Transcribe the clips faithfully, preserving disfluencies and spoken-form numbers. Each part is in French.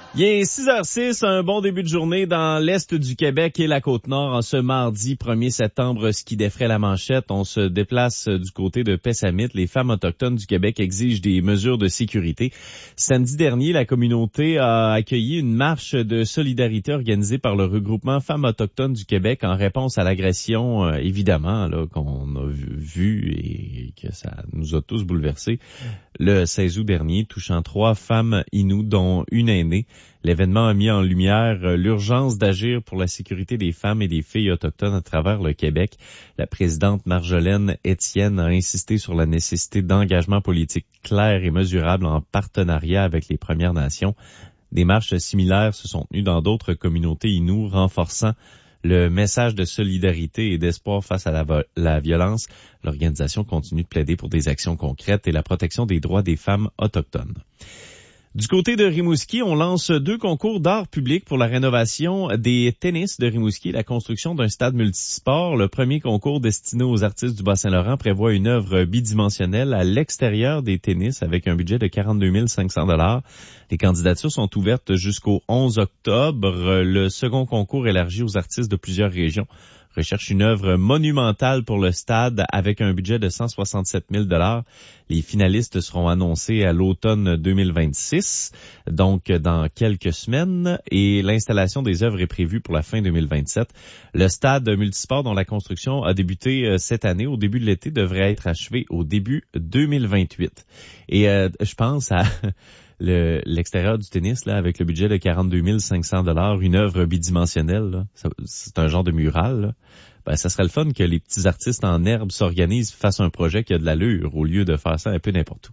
Il est six heures six, un bon début de journée dans l'Est du Québec et la Côte-Nord en ce mardi premier septembre, ce qui défraie la manchette. On se déplace du côté de Pessamit. Les femmes autochtones du Québec exigent des mesures de sécurité. Samedi dernier, la communauté a accueilli une marche de solidarité organisée par le regroupement Femmes autochtones du Québec en réponse à l'agression, euh, évidemment, là, qu'on a vu et que ça nous a tous bouleversés le seize août dernier, touchant trois femmes inoues, dont une aînée. L'événement a mis en lumière l'urgence d'agir pour la sécurité des femmes et des filles autochtones à travers le Québec. La présidente Marjolaine Étienne a insisté sur la nécessité d'engagement politique clair et mesurable en partenariat avec les Premières Nations. Des marches similaires se sont tenues dans d'autres communautés inoues, renforçant le message de solidarité et d'espoir face à la, vo- la violence. L'organisation continue de plaider pour des actions concrètes et la protection des droits des femmes autochtones. Du côté de Rimouski, on lance deux concours d'art public pour la rénovation des tennis de Rimouski et la construction d'un stade multisport. Le premier concours destiné aux artistes du Bas-Saint-Laurent prévoit une œuvre bidimensionnelle à l'extérieur des tennis avec un budget de quarante-deux mille cinq cents dollars. Les candidatures sont ouvertes jusqu'au onze octobre. Le second concours élargi aux artistes de plusieurs régions recherche une œuvre monumentale pour le stade avec un budget de cent soixante-sept mille dollars. Les finalistes seront annoncés à l'automne deux mille vingt-six, donc dans quelques semaines, et l'installation des œuvres est prévue pour la fin deux mille vingt-sept. Le stade multisport dont la construction a débuté cette année au début de l'été devrait être achevé au début deux mille vingt-huit. Et euh, je pense à Le, l'extérieur du tennis, là, avec le budget de quarante-deux mille cinq cents dollars, une œuvre bidimensionnelle, là, ça, c'est un genre de mural, là. Ben, ça serait le fun que les petits artistes en herbe s'organisent, fassent un projet qui a de l'allure, au lieu de faire ça un peu n'importe où.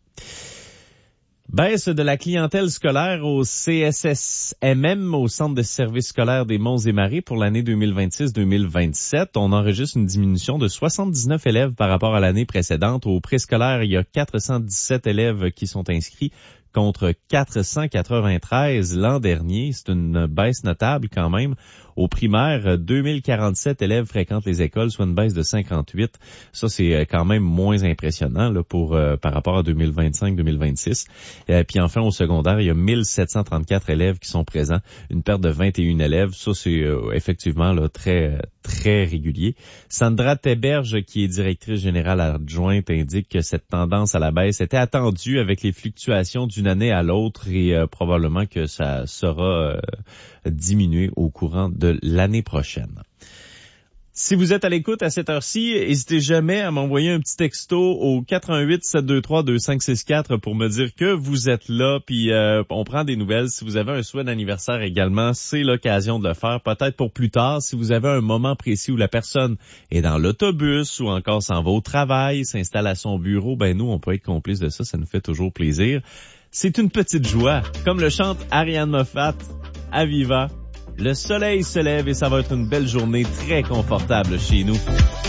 Baisse de la clientèle scolaire au C S S M M, au Centre de services scolaires des Monts et Marais, pour l'année deux mille vingt-six deux mille vingt-sept. On enregistre une diminution de soixante-dix-neuf élèves par rapport à l'année précédente. Au préscolaire, il y a quatre cent dix-sept élèves qui sont inscrits, contre quatre cent quatre-vingt-treize l'an dernier. C'est une baisse notable quand même. Au primaire, deux mille quarante-sept élèves fréquentent les écoles, soit une baisse de cinquante-huit. Ça, c'est quand même moins impressionnant là, pour euh, par rapport à deux mille vingt-cinq deux mille vingt-six. Et puis enfin, au secondaire, il y a mille sept cent trente-quatre élèves qui sont présents, une perte de vingt et un élèves. Ça, c'est euh, effectivement là, très très régulier. Sandra Théberge, qui est directrice générale adjointe, indique que cette tendance à la baisse était attendue avec les fluctuations d'une année à l'autre et euh, probablement que ça sera euh, diminué au courant de l'année prochaine. Si vous êtes à l'écoute à cette heure-ci, n'hésitez jamais à m'envoyer un petit texto au quatre un huit sept deux trois deux cinq six quatre pour me dire que vous êtes là, puis euh, on prend des nouvelles. Si vous avez un souhait d'anniversaire également, c'est l'occasion de le faire, peut-être pour plus tard. Si vous avez un moment précis où la personne est dans l'autobus ou encore s'en va au travail, s'installe à son bureau, ben nous, on peut être complices de ça, ça nous fait toujours plaisir. C'est une petite joie, comme le chante Ariane Moffat, Aviva. Le soleil se lève et ça va être une belle journée très confortable chez nous.